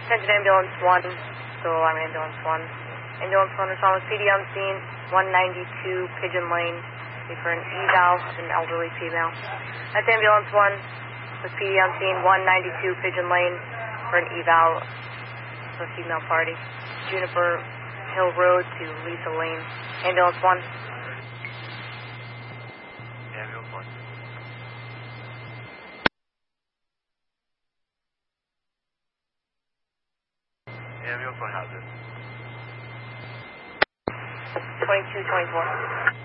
Attention ambulance 1, so I'm ambulance 1. Ambulance 1 respond with PD on scene, 192 Pigeon Lane, for an eval of an elderly female. That's ambulance 1 with PD on scene, 192 Pigeon Lane, for an eval of a female party. Juniper Hill Road to Lisa Lane. Ambulance 1. Ambulance 1. Ambulance 1, how's it? 2224.